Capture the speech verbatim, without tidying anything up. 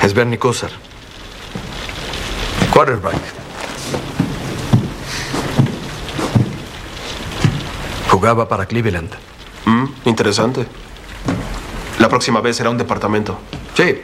Es Bernie Kosar. Quarterback. Jugaba para Cleveland. Mm, interesante. La próxima vez será un departamento. Sí.